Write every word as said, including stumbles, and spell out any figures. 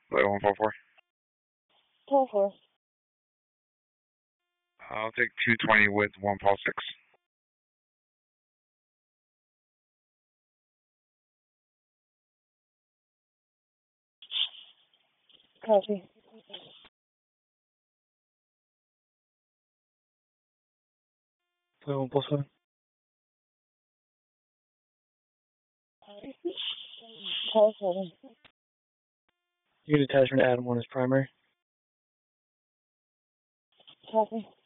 Flight one four four. twelve four. I'll take two twenty with one Paul six. Copy. Flight one Paul seven. Paul seven. Unit attachment Adam one is primary. Copy.